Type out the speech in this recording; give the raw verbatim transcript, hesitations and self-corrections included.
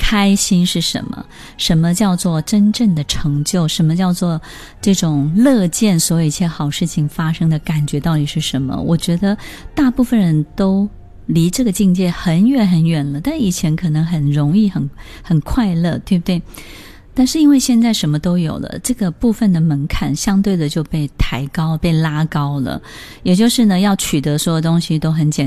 开心是什么，什么叫做真正的成就，什么叫做这种乐见所有一切好事情发生的感觉到底是什么。我觉得大部分人都离这个境界很远很远了，但以前可能很容易很很快乐，对不对？但是因为现在什么都有了，这个部分的门槛相对的就被抬高被拉高了，也就是呢要取得所有东西都很简单。